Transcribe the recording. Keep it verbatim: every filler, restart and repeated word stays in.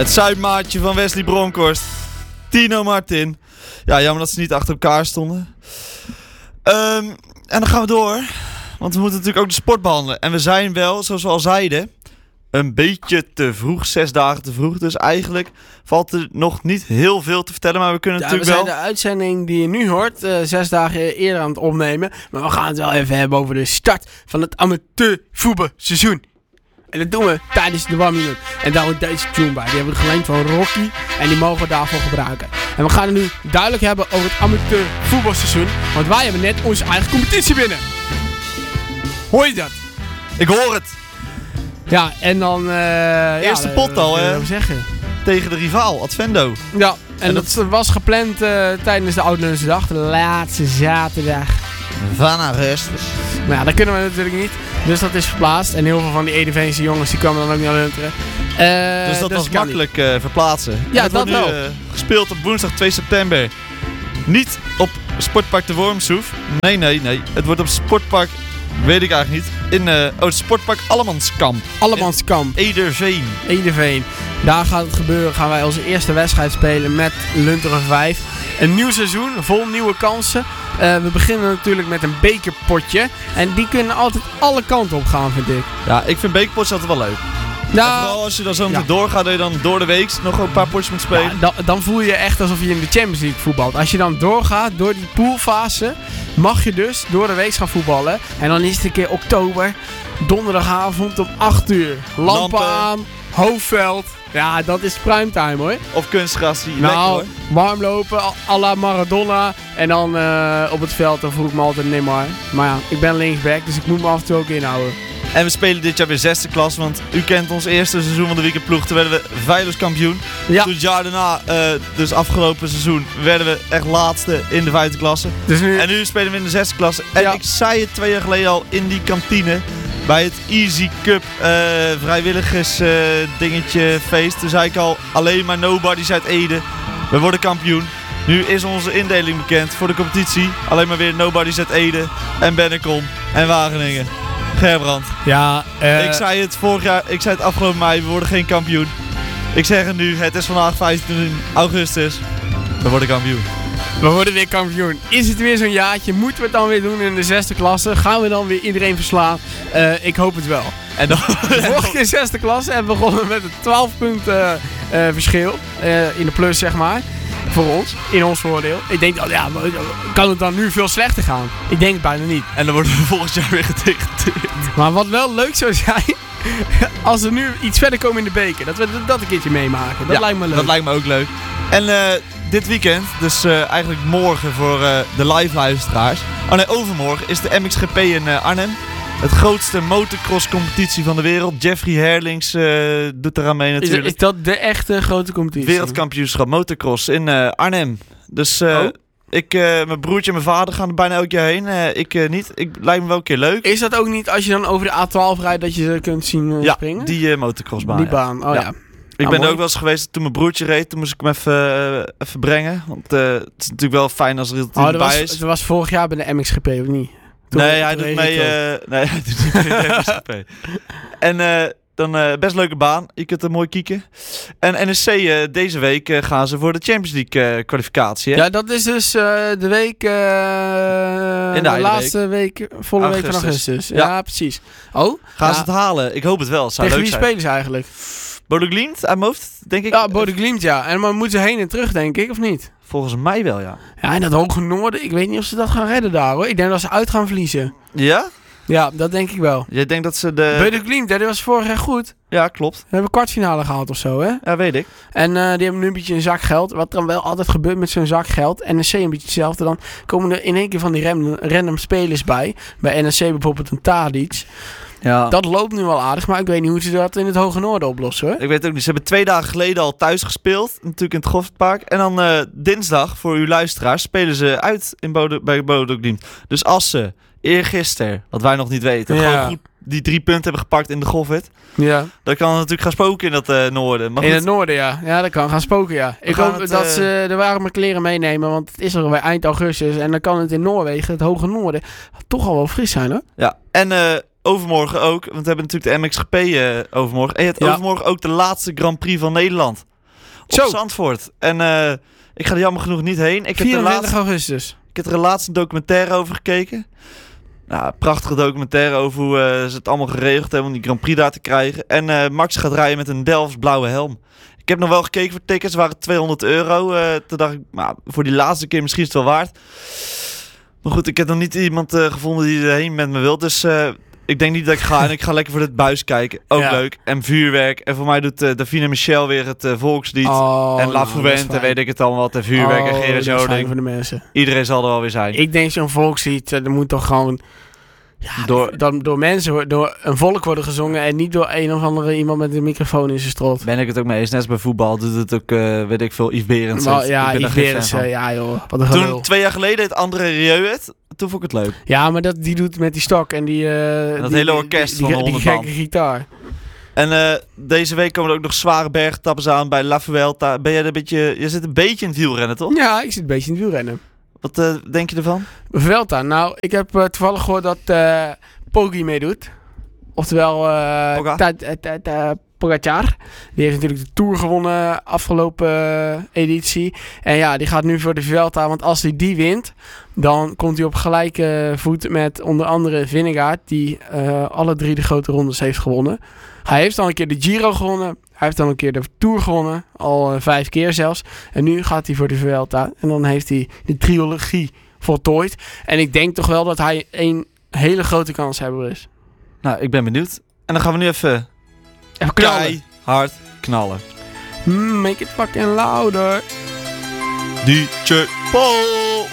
Het Zuidmaatje van Wesley Bronkhorst. Tino Martin. Ja, jammer dat ze niet achter elkaar stonden. Um, en dan gaan we door. Want we moeten natuurlijk ook de sport behandelen. En we zijn wel, zoals we al zeiden, een beetje te vroeg. Zes dagen te vroeg. Dus eigenlijk valt er nog niet heel veel te vertellen. Maar we kunnen ja, natuurlijk we wel... zijn de uitzending die je nu hoort, uh, zes dagen eerder aan het opnemen. Maar we gaan het wel even hebben over de start van het amateurvoetbalseizoen. En dat doen we tijdens de warming-up. En daar hoort deze tune bij. Die hebben we geleend van Rocky. En die mogen we daarvoor gebruiken. En we gaan het nu duidelijk hebben over het amateurvoetbalseizoen. Want wij hebben net onze eigen competitie binnen. Hoor je dat? Ik hoor het. Ja, en dan... Uh, Eerste ja, pot al, hè? zeggen. Tegen de rivaal, Advendo. Ja, en, en dat, dat was gepland uh, tijdens de Oud-Lundense Dag. De laatste zaterdag van augustus. Maar ja, dat kunnen we natuurlijk niet. Dus dat is verplaatst. En heel veel van die Edeveense jongens die kwamen dan ook naar Lunteren. Uh, dus dat dus was makkelijk uh, verplaatsen. Ja, dat, dat wordt wel. Nu, uh, gespeeld op woensdag twee september. Niet op Sportpark de Wormshoef. Nee, nee, nee. Het wordt op Sportpark, weet ik eigenlijk niet. In uh, oh, het Sportpark Allemanskamp. Allemanskamp. Ederveen. Ederveen. Daar gaat het gebeuren. Gaan wij onze eerste wedstrijd spelen met Lunteren vijf. Een nieuw seizoen, vol nieuwe kansen. Uh, we beginnen natuurlijk met een bekerpotje. En die kunnen altijd alle kanten op gaan, vind ik. Ja, ik vind bekerpotjes altijd wel leuk. Nou, en vooral als je dan zo meteen ja. doorgaat, dat je dan door de week nog een paar potjes moet spelen. Ja, dan, dan voel je je echt alsof je in de Champions League voetbalt. Als je dan doorgaat, door die poolfase, mag je dus door de week gaan voetballen. En dan is het een keer oktober, donderdagavond om acht uur. Lampen, Lampen. aan, hoofdveld. Ja, dat is primetime hoor. Of kunstgras, die nou, lekker hoor. Warm lopen, à la Maradona. En dan uh, op het veld, dan voel ik me altijd Neymar. Maar ja, ik ben linksback, dus ik moet me af en toe ook inhouden. En we spelen dit jaar weer zesde klas, want u kent ons eerste seizoen van de weekendploeg. Toen werden we veilig kampioen. Ja. Toen het jaar daarna, uh, dus afgelopen seizoen, werden we echt laatste in de vijfde klasse. Dus nu... En nu spelen we in de zesde klasse. En ja. ik zei het twee jaar geleden al in die kantine. Bij het Easy Cup uh, vrijwilligers uh, dingetje feest. Toen zei ik al, alleen maar nobody's uit Ede. We worden kampioen. Nu is onze indeling bekend voor de competitie. Alleen maar weer nobody's uit Ede en Bennekom en Wageningen. Gerbrand. Ja, uh... Ik zei het vorig jaar, ik zei het afgelopen mei, we worden geen kampioen. Ik zeg het nu, het is vandaag vijftien augustus. We worden kampioen. We worden weer kampioen. Is het weer zo'n jaartje? Moeten we het dan weer doen in de zesde klasse? Gaan we dan weer iedereen verslaan? Uh, ik hoop het wel. En dan vorige keer zesde klasse en begonnen met een twaalf punten uh, verschil. Uh, in de plus zeg maar. Voor ons. In ons voordeel. Ik denk, oh, ja, kan het dan nu veel slechter gaan? Ik denk het bijna niet. En dan worden we volgend jaar weer gedegradeerd. Maar wat wel leuk zou zijn, als we nu iets verder komen in de beker. Dat we dat een keertje meemaken. Dat ja, lijkt me leuk. Dat lijkt me ook leuk. En uh, dit weekend, dus uh, eigenlijk morgen voor uh, de live luisteraars. Oh nee, overmorgen is de M X G P in uh, Arnhem. Het grootste motocross competitie van de wereld. Jeffrey Herlings uh, doet eraan mee natuurlijk. Is, is dat de echte grote competitie? Wereldkampioenschap motocross in uh, Arnhem. Dus uh, oh. ik, uh, mijn broertje en mijn vader gaan er bijna elk jaar heen. Uh, ik uh, niet. Ik lijkt me wel een keer leuk. Is dat ook niet als je dan over de A twaalf rijdt dat je ze kunt zien uh, ja, springen? die uh, motocrossbaan. Die ja. baan, oh ja. ja. Ik nou, ben er ook wel eens geweest toen mijn broertje reed. Toen moest ik hem even, uh, even brengen. Want uh, het is natuurlijk wel fijn als er iets oh, bij was, is. Dat was vorig jaar bij de M X G P of niet? Toen nee, hij doet mee. Uh, nee, hij doet niet mee de M X G P. En uh, dan uh, best leuke baan. Je kunt er mooi kieken. En N E C uh, deze week uh, gaan ze voor de Champions League uh, kwalificatie. Hè? Ja, dat is dus uh, de week. Uh, In de, de laatste week, week volle augustus. week van augustus. Ja, ja. precies. Oh, gaan ja. ze het halen? Ik hoop het wel. Het zou tegen leuk wie zijn. spelen ze eigenlijk? Bodo Glimt uit mijn hoofd, denk ik. Ja, Bodo Glimt, ja. En maar moeten ze heen en terug, denk ik, of niet? Volgens mij wel, ja. Ja, en dat hoge noorden, ik weet niet of ze dat gaan redden daar, hoor. Ik denk dat ze uit gaan verliezen. Ja? Ja, dat denk ik wel. Jij denkt dat ze de... Bodo Glimt, dat was vorig jaar goed. Ja, klopt. We hebben kwartfinale gehaald of zo, hè? Ja, weet ik. En uh, die hebben nu een beetje een zak geld. Wat dan wel altijd gebeurt met zo'n zak geld. N E C een beetje hetzelfde. Dan komen er in één keer van die random, random spelers bij. Bij N E C bijvoorbeeld een Tadic. Ja. Dat loopt nu wel aardig, maar ik weet niet hoe ze dat in het Hoge Noorden oplossen, hoor. Ik weet het ook niet. Ze hebben twee dagen geleden al thuis gespeeld. Natuurlijk in het Goffertpark. En dan uh, dinsdag, voor uw luisteraars, spelen ze uit in Bodo, bij Bodo Glimt. Dus als ze eergisteren, wat wij nog niet weten, ja. gewoon goed die drie punten hebben gepakt in de Goffert. Ja. Dan kan het natuurlijk gaan spoken in dat uh, noorden. Maar in goed. het noorden, ja. Ja, dat kan gaan spoken, ja. We ik hoop het, dat uh... ze de warme kleren meenemen, want het is alweer eind augustus. En dan kan het in Noorwegen, het Hoge Noorden, toch al wel fris zijn, hoor. Ja, en... Uh, overmorgen ook, want we hebben natuurlijk de M X G P uh, overmorgen. En je hebt ja. overmorgen ook de laatste Grand Prix van Nederland. Zo. op Zandvoort. En uh, ik ga er jammer genoeg niet heen. Ik vierentwintig augustus. Ik heb er laatst een documentaire over gekeken. Nou, prachtige documentaire over hoe uh, ze het allemaal geregeld hebben om die Grand Prix daar te krijgen. En uh, Max gaat rijden met een Delfts blauwe helm. Ik heb nog wel gekeken voor tickets, waren tweehonderd euro. Uh, toen dacht ik, nou, voor die laatste keer misschien is het wel waard. Maar goed, ik heb nog niet iemand uh, gevonden die erheen met me wil. Dus uh, ik denk niet dat ik ga. En ik ga lekker voor dit buis kijken. Ook ja. leuk. En vuurwerk. En voor mij doet uh, Davina Michel weer het uh, volkslied. Oh, en La Fouente, nou, weet ik het allemaal wat. En vuurwerk oh, en Gerrit Joling. Voor de mensen. Iedereen zal er wel weer zijn. Ik denk zo'n volkslied, uh, er moet toch gewoon... Ja, door, dan door mensen, door een volk worden gezongen en niet door een of andere iemand met een microfoon in zijn strot. Ben ik het ook mee eens. Net als bij voetbal doet het ook, uh, weet ik veel, Yves Berends. Maar, ja, Yves Berends, uh, ja joh, wat een gelul. Toen, twee jaar geleden, het André Rieu het, toen vond ik het leuk. Ja, maar dat, die doet met die stok en die... Uh, en dat die, hele orkest die, van die, de die gekke gitaar. En uh, deze week komen er ook nog zware bergtappes aan bij La Vuelta. Ben jij een beetje... Je zit een beetje in het wielrennen, toch? Ja, ik zit een beetje in het wielrennen. Wat uh, denk je ervan? Vuelta, nou, ik heb uh, toevallig gehoord dat... Uh, Poggi meedoet. Oftewel uh, Pogacar. Die heeft natuurlijk de Tour gewonnen afgelopen uh, editie. En ja, die gaat nu voor de Vuelta. Want als hij die wint, dan komt hij op gelijke voet met onder andere Vingegaard. Die uh, alle drie de grote rondes heeft gewonnen. Hij heeft al een keer de Giro gewonnen. Hij heeft al een keer de Tour gewonnen. Al uh, vijf keer zelfs. En nu gaat hij voor de Vuelta. En dan heeft hij de trilogie voltooid. En ik denk toch wel dat hij een hele grote kanshebber is. Nou, ik ben benieuwd. En dan gaan we nu even... Even knallen. Hard knallen. Mm, make it fucking louder. D J Paul.